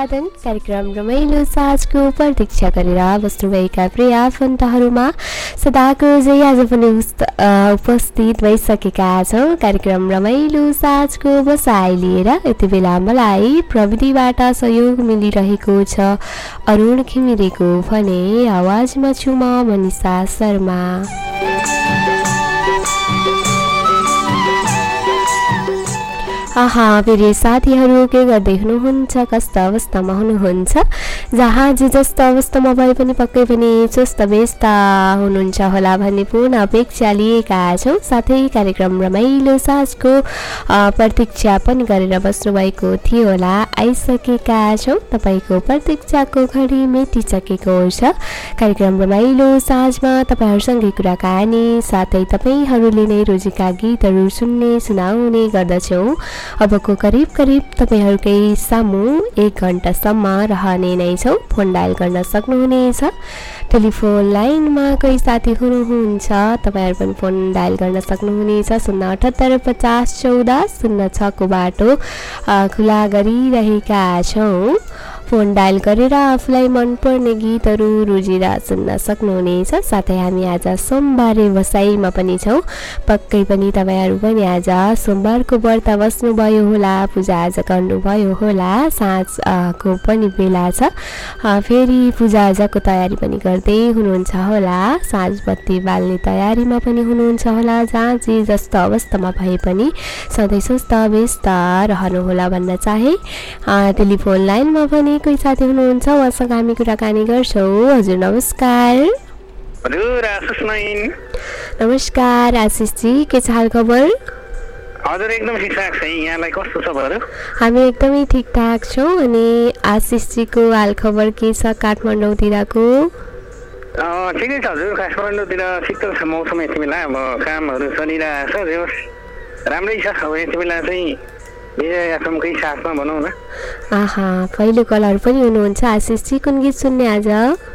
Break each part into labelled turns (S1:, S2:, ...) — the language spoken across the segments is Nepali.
S1: कार्यक्रम रमाइलो साँझको प्रतीक्षा गरेर बस्नुभएका प्रिय आफन्तहरूमा सदाको जय आज पनि उपस्थित भइसकेका छौँ। कार्यक्रम रमाइलो साँझको बसाइ लिएर यति बेला मलाई प्रविधिबाट सहयोग मिलिरहेको छ अरुण घिमिरेको भने आवाजमा छु म मनिषा शर्मा। फेरि साथीहरू के गर्दै हुनुहुन्छ, कस्तो अवस्थामा हुनुहुन्छ, जहाँ जे जस्तो अवस्थामा भए पनि पक्कै पनि चुस्त व्यस्त हुनुहुन्छ होला भन्ने पूर्ण अपेक्षा लिएका छौँ। साथै कार्यक्रम रमाइलो साँझको प्रतीक्षा पनि गरेर बस्नुभएको थियो होला, आइसकेका छौँ। तपाईँको प्रतीक्षाको घडी मेटिसकेको छ। कार्यक्रम रमाइलो साँझमा तपाईँहरूसँगै कुराकानी साथै तपाईँहरूले नै रोजेका गीतहरू सुन्ने सुनाउने गर्दछौँ। अबको करिब तपाईँहरूकै सामु 1 घण्टासम्म रहने नै छौँ। फोन डायल गर्न सक्नुहुनेछ। टेलिफोन लाइनमा कोही साथी हुनुहुन्छ, तपाईँहरू पनि फोन डायल गर्न सक्नुहुनेछ। 078 50 14 06 को बाटो खुला गरिरहेका छौँ। फोन डायल गरेर आफूलाई मनपर्ने गीतहरू रोजेर सुन्न सक्नुहुनेछ। साथै हामी आज सोमबारे बसाइमा पनि छौँ। पक्कै पनि तपाईँहरू पनि आज सोमबारको व्रत बस्नुभयो होला, पूजाआजा गर्नुभयो होला, साँझको पनि बेला छ। फेरि पूजाआजाको तयारी पनि गर्दै हुनुहुन्छ होला, साँझ बत्ती बाल्ने तयारीमा पनि हुनुहुन्छ होला। जहाँ जे जस्तो अवस्थामा भए पनि सधैँ स्वस्थ व्यस्त रहनुहोला भन्न चाहे। टेलिफोन लाइनमा पनि कोही साथी हुनुहुन्छ, उहाँसँग हामी कुराकानी गर्छौँ। हजुर नमस्कार।
S2: हजुर आशिष नाइन।
S1: नमस्कार आशिषजी, के छ हाल खबर?
S2: हजुर एकदम ठिकठाक छ। यहाँलाई कस्तो छ खबर?
S1: हामी एकदमै ठिकठाक छौँ। अनि आशिषजीको हाल खबर के छ काठमाडौँतिरको?
S2: ठिकै छ हजुर, काठमाडौँतिर शीतल छ मौसम यति बेला। अब कामहरू चलिरहेको छ, राम्रै छ। अब यति बेला चाहिँ विजयासम्मकै साथमा भनौँ न।
S1: पहिलो कलर पनि हुनुहुन्छ आशिषजी। कुन गीत सुन्ने आज?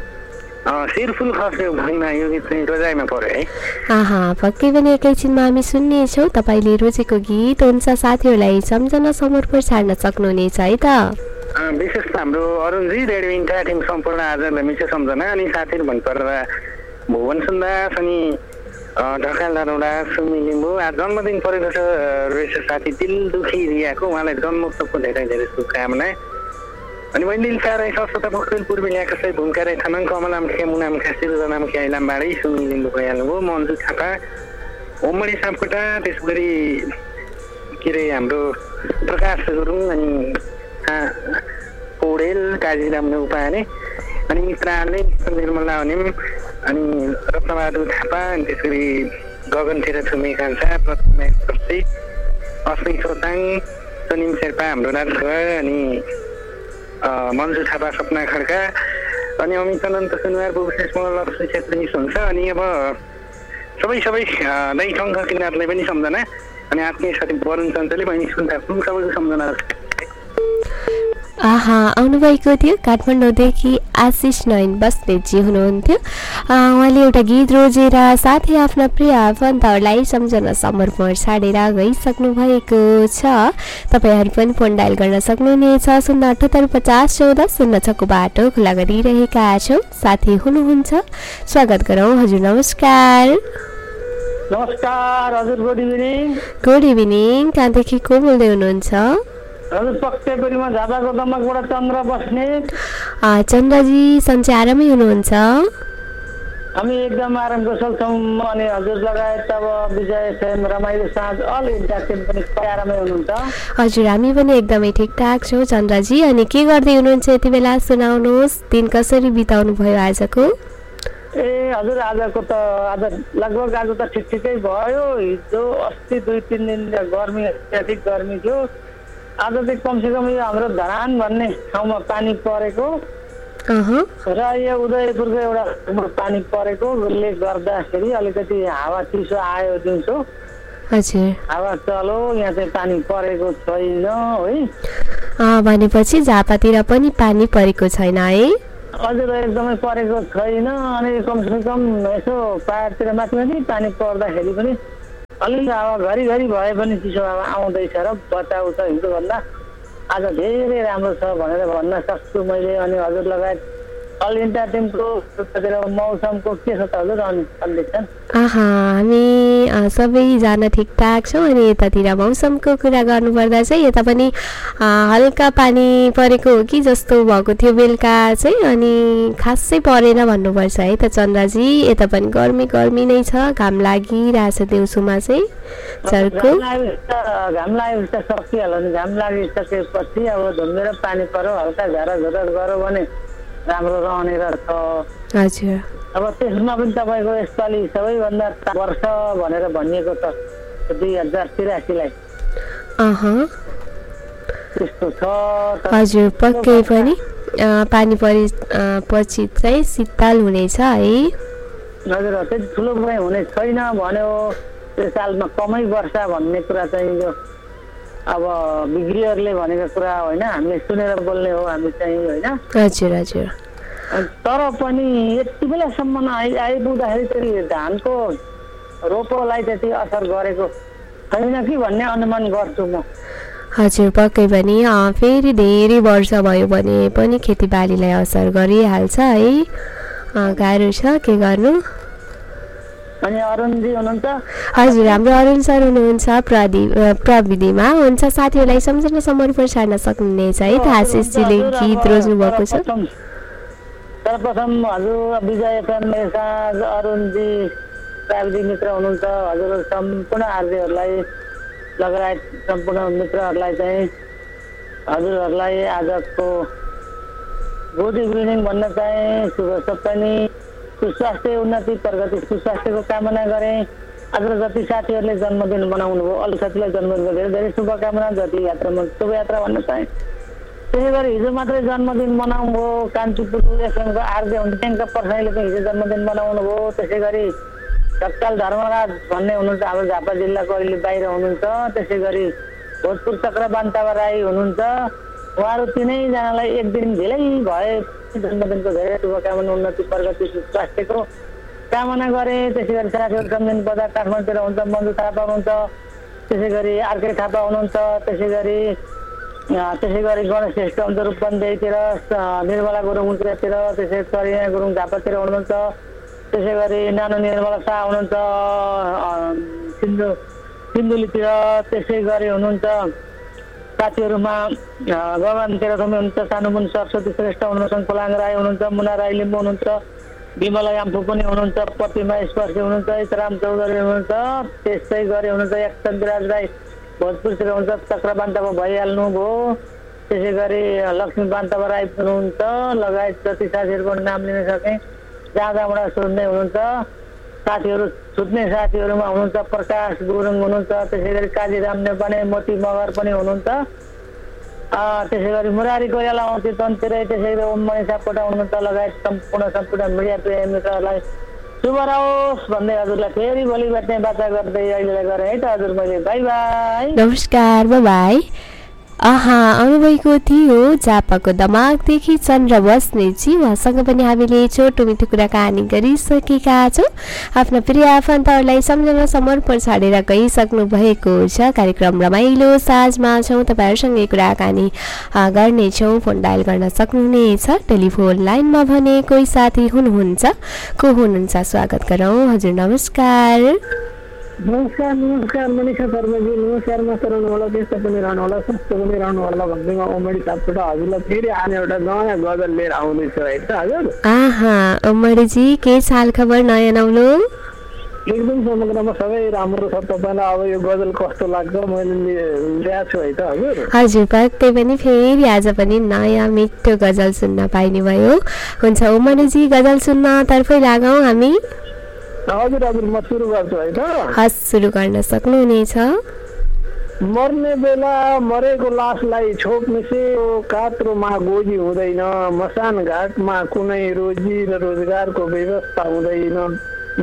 S2: शिरफुल खस्यो भुइँमा, यो गीत चाहिँ रोजाइमा पर्यो है।
S1: पक्कै पनि एकैछिनमा हामी सुन्नेछौँ तपाईँले रोजेको गीत। हुन्छ, साथीहरूलाई सम्झना समर्पण छाड्न सक्नुहुनेछ है त?
S2: विशेष त हाम्रो अरुणजी, रेडियो इन्डिया टिम सम्पूर्ण आजलाई मिठो सम्झना। अनि साथीहरू भन्नुपर्दा भुवन सुन्दास अनि ढकाल दारुडा, सुमी लिम्बू। आज जन्मदिन परेको छ रहेछ साथी दिल दुखी रियाको, उहाँलाई जन्मोत्सवको धेरै धेरै शुभकामना। अनि मैले साह्रै सस्ता पोखरेल पूर्वी ल्याएको सही भूमिका रे थानाङ कमला मुखिया मुना मुखिया सिरुजा मुखिया इलामबाडी सुमी लिम्बू भइहाल्नुभयो। मन्जु थापा, ओमडी सापकोटा, त्यसो गरी के अरे हाम्रो प्रकाश गुरुङ अनि पौडेल, काजीराम उपाने, अनि मित्रले निर्मला अनिम, अनि रत्नबहादुर थापा, अनि त्यसरी गगनतिर छुमे कान्छा, प्रतिमा प्रति, अस्मी सोताङ, सनिम शेर्पा हाम्रो राजघर, अनि मन्जु थापा, सपना खड्का, अनि अमित अनन्त सुनवार, विशेष लक्ष्मी छेत्री हुन्छ। अनि अब सबै नै शङ्कर किनारलाई पनि सम्झना। अनि आत्मीय साथी वरुण चञ्चली, बहिनी सुन्दा सबैको सम्झना।
S1: आउनुभएको थियो काठमाडौँदेखि आशिष नयन बस्नेतजी हुनुहुन्थ्यो। उहाँले एउटा गीत रोजेर साथै आफ्ना प्रिय आफन्तहरूलाई सम्झना समर्पण छाडेर गइसक्नु भएको छ। तपाईँहरू पनि फोन डायल गर्न सक्नुहुनेछ। 078 50 14 06 को बाटो खुला गरिरहेका छौँ। साथी हुनुहुन्छ, स्वागत गरौँ। हजुर नमस्कार।
S3: नमस्कार हजुर, गुड इभिनिङ।
S1: Good evening. कहाँदेखि को बोल्दै हुनुहुन्छ?
S3: हजुर पक्केपुरीमा झापाको दमकबाट चन्द्र बस्ने।
S1: चन्द्रजी सन्चै आरामै हुनुहुन्छ?
S3: हामी एकदम आराम कुशल छौँ। अनि हजुर लगायत अब विजय एफएम रमाइलो साँझ अल इन्डिया टिम पनि आरामै हुनुहुन्छ?
S1: हजुर हामी पनि एकदमै ठिकठाक छौँ चन्द्रजी। अनि के गर्दै हुनुहुन्छ यति बेला, सुनाउनुहोस्। दिन कसरी बिताउनु भयो आजको?
S3: हजुर आजको त आज लगभग आज त ठिकै भयो। हिजो अस्ति 2-3 दिन गर्मी, अत्याधिक गर्मी थियो। आज चाहिँ कमसेकम यो हाम्रो धरान भन्ने ठाउँमा पानी परेको र यो उदयपुरको एउटा पानी परेकोले गर्दाखेरि अलिकति हावा चिसो आयो दिउँसो।
S1: हजुर
S3: हावा चलो, यहाँ चाहिँ पानी परेको छैन है।
S1: भनेपछि झापातिर पनि पानी परेको छैन है?
S3: हजुर एकदमै परेको छैन। अनि कमसेकम यसो पहाडतिर माथि पानी पर्दाखेरि पनि अलिक हावा घरिघरि भए पनि चिसो हावा आउँदैछ र बचाउ छ हिजोभन्दा। आज धेरै राम्रो छ भनेर भन्न सक्छु मैले। अनि हजुर लगायत अल इन्डिया टिमको मौसमको के छ त हजुर कन्डिसन?
S1: हामी सबैजना ठिकठाक छौँ। अनि यतातिर मौसमको कुरा गर्नुपर्दा चाहिँ यता पनि हल्का पानी परेको हो कि जस्तो भएको थियो बेलुका चाहिँ, अनि खासै परेन भन्नुपर्छ है त चन्द्रजी। यता पनि गर्मी गर्मी नै छ, घाम लागिरहेछ दिउँसोमा चाहिँ चर्को।
S3: घाम लागेपछि सकिहाल्यो नि, घाम लागिसकेपछि अब धुम्मेर पानी पऱ्यो, हल्का झाराझुरा गऱ्यो भने राम्रो रहने रहेछ।
S1: हजुर।
S3: अब त्यसमा पनि तपाईँको यसपालि सबैभन्दा वर्ष भनेर भनिएको छ 2083लाई। त्यस्तो छ।
S1: हजुर पक्कै पनि पानी पछि चाहिँ शीतल हुनेछ है।
S3: हजुर त्यति ठुलो पनि हुने छैन भन्यो, यो सालमा कमै वर्षा भन्ने कुरा चाहिँ यो अब बिग्रियरले भनेको कुरा होइन, हामीले सुनेर बोल्ने हो हामी चाहिँ होइन।
S1: हजुर हजुर।
S3: तर पनि यति बेलासम्म आइपुग्दाखेरि चाहिँ धानको रोपोलाई त्यति असर गरेको छैन कि भन्ने अनुमान गर्छु म।
S1: हजुर पक्कै पनि फेरि धेरै वर्ष भयो भने पनि खेतीबालीलाई असर गरिहाल्छ है, गाह्रो छ के गर्नु।
S3: अनि अरुणजी हुनुहुन्छ?
S1: हजुर हाम्रो अरुण सर हुनुहुन्छ प्रविधिमा हुन्छ। साथीहरूलाई सम्झना समर्पण सार्न सक्नुहुनेछ है त। आशिषजीले गीत रोज्नु भएको छ।
S3: सर्वप्रथम हजुर विजय एफएम साँझ अरुणजी प्राविधिक मित्र हुनुहुन्छ, हजुर सम्पूर्ण आरजेहरूलाई लगायत सम्पूर्ण मित्रहरूलाई चाहिँ हजुरहरूलाई आजको गुड इभिनिङ भन्न चाहे। शुभ सपनी, सुस्वास्थ्य, उन्नति, प्रगति, सुस्वास्थ्यको कामना गरेँ। आज जति साथीहरूले जन्मदिन मनाउनु भयो अरू साथीलाई जन्मदिनको धेरै धेरै शुभकामना। जति यात्रामा शुभयात्रा भन्न चाहे। त्यसै गरी हिजो मात्रै जन्मदिन मनाउनु भयो कान्तिपुर एफएमको आरजे हुन्छ ट्याङ्का पर्साईले पनि हिजो जन्मदिन मनाउनु भयो। त्यसै गरी ढक्काल धर्मराज भन्ने हुनुहुन्छ हाम्रो झापा जिल्लाको, अहिले बाहिर हुनुहुन्छ। त्यसै गरी भोजपुर चक्रबान्तावा राई हुनुहुन्छ, उहाँहरू तिनैजनालाई एक दिन ढिलै भए जन्मदिनको धेरै शुभकामना, उन्नति, प्रगति, स्वास्थ्यको कामना गरे। त्यसै गरी साथीहरू सम्झिनु पर्दा काठमाडौँतिर हुन्छ मन्जु थापा हुनुहुन्छ, त्यसै गरी आरके थापा हुनुहुन्छ, त्यसै गरी गणेश श्रेष्ठ हुन्छ रूपन्देहीतिर, निर्मला गुरुङ उत्रतिर, त्यसै करिना गुरुङ झापातिर हुनुहुन्छ। त्यसै गरी नानो निर्मला शाह हुनुहुन्छ सिन्धुलीतिर। त्यसै गरी हुनुहुन्छ साथीहरूमा गगनतिर हुनुहुन्छ सानुमुन सरस्वती श्रेष्ठ हुनुहुन्छ, शङ्कुलाङ राई हुनुहुन्छ, मुना राई लिम्बू हुनुहुन्छ, विमला याम्फू पनि हुनुहुन्छ, प्रतिमा स्पर्शी हुनुहुन्छ, इतराम चौधरी हुनुहुन्छ। त्यसै गरी हुनुहुन्छ एकचन्द्र विराज राई भोजपुरतिर हुन्छ, चक्रबान्तामा भइहाल्नु भयो। त्यसै गरी लक्ष्मी बान्तावा राई हुनुहुन्छ, लगायत जति साथीहरूको नाम लिन सकेँ जहाँ जहाँबाट सोध्ने हुनुहुन्छ। साथीहरू छुट्ने साथीहरूमा हुनुहुन्छ प्रकाश गुरुङ हुनुहुन्छ, त्यसै गरी काजीराम नेपाने, मोती मगर पनि हुनुहुन्छ। त्यसै गरी मुरारी कोइराला आउँथ्यो तन्तिरै, त्यसै गरी ओम मणि सापकोटा हुनुहुन्छ, लगायत सम्पूर्ण मिडिया प्रेमी मित्रहरूलाई शुभ रहोस् भन्दै हजुरलाई फेरि भोलि भेट्ने बाचा गर्दै अहिलेलाई गरेँ है त हजुर मैले। बाई बाई,
S1: नमस्कार, बाई बाई। आउनुभएको थियो झापाको दमाकदेखि चन्द्र बस्नेतजी। उहाँसँग पनि हामीले छोटो मिठो कुराकानी गरिसकेका छौँ। आफ्ना प्रिय आफन्तहरूलाई सम्झना समर्पण छाडेर गइसक्नु भएको छ। कार्यक्रम रमाइलो साँझमा छौँ, तपाईँहरूसँगै कुराकानी गर्नेछौँ। फोन डायल गर्न सक्नुहुनेछ। टेलिफोन लाइनमा भने कोही साथी हुनुहुन्छ, को हुनुहुन्छ स्वागत गरौँ। हजुर नमस्कार।
S3: नमस्कार मनिषा शर्माजी, नमस्कार मात्र रहनुहोला, त्यस्तो पनि रहनुहोला, सस्तो पनि रहनुहोला भन्दैमा ओमडी सापकोटा हजुरलाई फेरि आने एउटा नयाँ गजल लिएर आउँदैछ है त हजुर।
S1: ओमडीजी के साल खबर नयाँ नौलो?
S3: एकदम समग्रमा सबै राम्रो छ। तपाईँलाई अब यो गजल कस्तो लाग्छ मैले ल्याएको छु है त हजुर।
S1: हजुर पक्कै पनि फेरि आज पनि नयाँ मिठो गजल सुन्न पाइने भयो। हुन्छ ओमडीजी गजल सुन्न तर्फै लागौँ हामी।
S3: हजुर हजुर म सुरु गर्छु है त।
S1: हस् सुरु गर्न सक्नुहुनेछ।
S3: मर्ने बेला मरेको लासलाई छोप्ने से कात्रोमा गोजी हुँदैन, मसान घाटमा कुनै रोजी र रोजगारको व्यवस्था हुँदैन।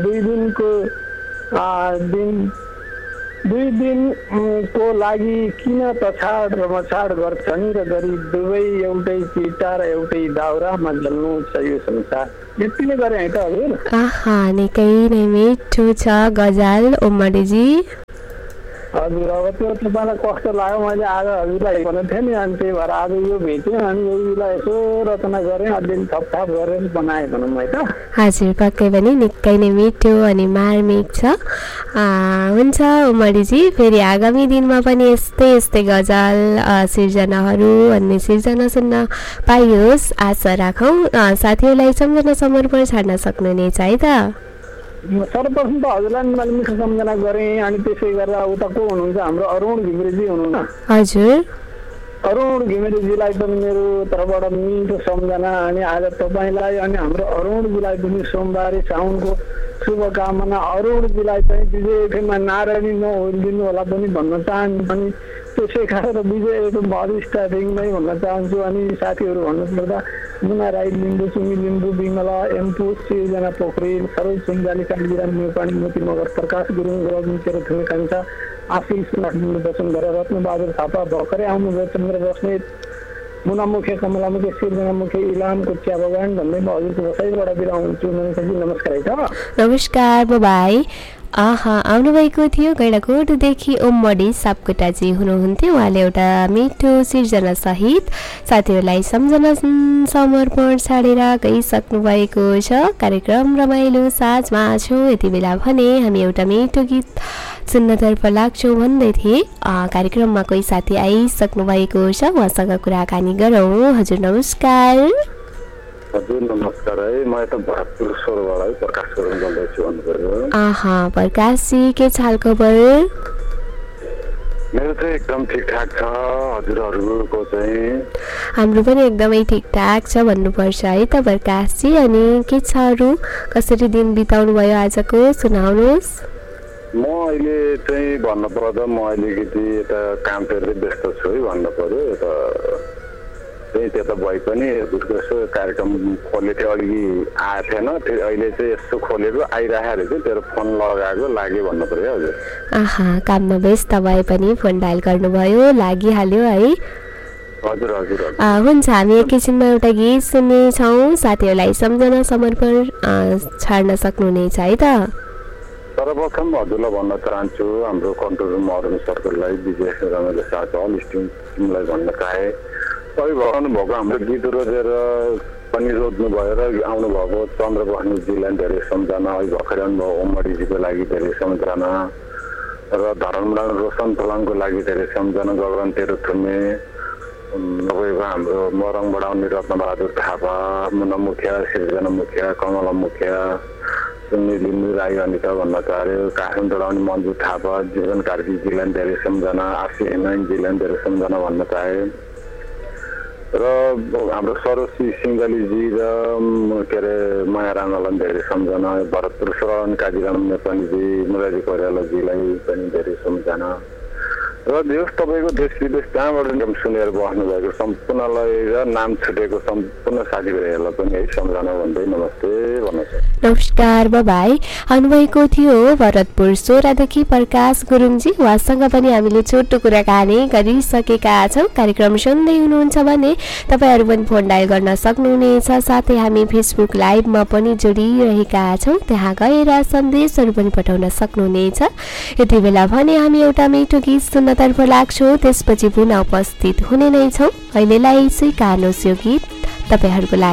S3: दुई दिनको लागि किन तछाड र मछाड गर्छन् र गरिब दुवै एउटै चिता र एउटै दाउरामा जल्नु छ यो संसार। यति नै गरे है त हजुर।
S1: निकै नै मिठो छ गजल ओमडीजी।
S3: हजुर अब त्यो तपाईँलाई कस्तो लाग्यो मैले आज हजुरलाई भनेको थिएँ नि अनि त्यही भएर आज यो भेटेँ अनि योलाई यसो रचना गरेँ अलिअलि थपथाप गरेर बनाएँ भनौँ है त।
S1: हजुर पक्कै पनि निकै नै मिठो अनि मार्मिक छ। हुन्छ उमरीजी, फेरि आगामी दिनमा पनि यस्तै यस्तै गजल सिर्जनाहरू अन्य सिर्जना सुन्न पाइयोस् आशा राखौँ। साथीहरूलाई सम्झना समर्पण छाड्न सक्नुहुनेछ है त?
S3: सर्वप्रथम त हजुरलाई मैले मिठो सम्झना गरेँ अनि त्यसै गरेर उता को हुनुहुन्छ हाम्रो अरुण घिमिरेजी हुनुहुन्छ।
S1: हजुर
S3: अरुण घिमिरेजीलाई पनि मेरो तर्फबाट मिठो सम्झना अनि आज तपाईँलाई अनि हाम्रो अरुणजीलाई पनि सोमबारे साउनको शुभकामना। अरुणजीलाई चाहिँ विजय एफएममा नारायणी नहोइदिनु होला पनि भन्न चाहन्छु अनि त्यसै गरेर विजय एफएम स्टार्टिङमै भन्न चाहन्छु। अनि साथीहरू भन्नुपर्दा मुना राई लिम्बू सुमी लिम्बू बिमला एम्पू सृजना पोखरेल सरोज सुन्जाली कालीराम नेपाली मोती मगर प्रकाश गुरुङ रवि तेरो ठुलो कान्छा आशिष लक्ष्मी वसुन्धरा रत्नबहादुर थापा भर्खरै आउनुभयो चन्द्र बस्नेत मुना मुखे कमला मुखे सृजना मुखे इलामको चिया बगान भन्दै म हजुरको बसाइबाट बिदा हुन्छु। नमस्कार है त।
S1: नमस्कार बाई। आउनुभएको थियो गैँडाकोटदेखि ओमडी सापकोटाजी हुनुहुन्थ्यो। उहाँले एउटा मिठो सिर्जनासहित साथीहरूलाई सम्झना समर्पण छाडेर गइसक्नु भएको छ। कार्यक्रम रमाइलो साँझमा छौँ यति बेला भने हामी एउटा मिठो गीत सुन्नतर्फ लाग्छौँ भन्दै थिएँ। कार्यक्रममा कोही साथी आइसक्नु भएको छ, उहाँसँग कुराकानी गरौँ। हजुर नमस्कार।
S2: हजुर नमस्कार है, म यता भरतपुर सोरबाट प्रकाश गुरुङ बोल्दैछु भन्नुपर्यो।
S1: प्रकाशजी के छ हाल खबर?
S2: मेरो चाहिँ एकदम ठिकठाक छ। हजुरहरूको चाहिँ?
S1: हाम्रो पनि एकदमै ठिकठाक छ भन्नुपर्छ है त प्रकाशजी। अनि के छ अरू, कसरी दिन बिताउनु भयो आजको सुनाउनुहोस्।
S2: म अहिले चाहिँ भन्नुपर्दा म अलिकति यता कामतिर व्यस्त छु है भन्नु पर्यो। यता चाहिँ त्यता भए पनि यसो कार्यक्रम खोलेको थियो, अघि आएको थिएन, अहिले चाहिँ यसो खोलेको आइरहेको रहेछ, तेरो फोन लगाएको लाग्यो भन्नु पर्यो। हजुर
S1: काममा व्यस्त भए पनि फोन डायल गर्नुभयो, लागिहाल्यो है।
S2: हजुर हजुर
S1: हुन्छ, हामी एकैछिनमा एउटा गीत सुन्नेछौँ। साथीहरूलाई सम्झना समर्पण छाड्न सक्नुहुनेछ है त?
S2: सर्वप्रथम हजुरलाई भन्न चाहन्छु हाम्रो कन्ट्रोल रुम अरुण सर्कललाई विजय रमाइलो साथ अल टिमलाई भन्न चाहे तपाईँ भर्नु भएको हाम्रो गीत रोजेर पनि रोज्नु भएर आउनुभएको चन्द्र बस्नेतजीलाई धेरै सम्झना, अहिले भर्खरै आउनुभयो ओमडीजीको लागि धेरै सम्झना र धरमलाल रोशन तलाङको लागि धेरै सम्झना, गगन तेरो थुमे तपाईँको हाम्रो मरङबाट आउने रत्नबहादुर थापा, मुना मुखिया, सृजना मुखिया, कमला मुखिया, सुन्नी लिम्बू राई अनिता भन्न चाह्यो, काठमाडौँ आउने मन्जु थापा, जीवन कार्कीजीलाई धेरै सम्झना, आशी हेमाङजीलाई धेरै सम्झना भन्न चाहे र हाम्रो सरोसी सिङ्गलीजी र के अरे माया राणालाई धेरै सम्झना, भरतपुर श्रवण काजीराम नेपालीजी, मुरारी कोइरालाजीलाई पनि धेरै सम्झना र देश तपाईँको देश विदेश जहाँबाट सुनेर बस्नुभएको सम्पूर्णलाई र नाम छुटेको सम्पूर्ण साथीभाइहरूलाई पनि है सम्झना भन्दै नमस्ते भन्न चाहन्छु।
S1: नमस्कार बाई। आउनुभएको थियो भरतपुर सोरादेखि प्रकाश गुरुङजी। उहाँसँग पनि हामीले छोटो कुराकानी गरिसकेका छौँ। कार्यक्रम सुन्दै हुनुहुन्छ भने तपाईँहरू पनि फोन डायल गर्न सक्नुहुनेछ। साथै हामी फेसबुक लाइभमा पनि जोडिरहेका छौँ, त्यहाँ गएर सन्देशहरू पनि पठाउन सक्नुहुनेछ। यति बेला भने हामी एउटा मिठो गीत सुन्नतर्फ लाग्छौँ, त्यसपछि पुनः उपस्थित हुने नै छौँ। अहिलेलाई स्वीकार्नुहोस् यो गीत तपाईँहरूको लागि।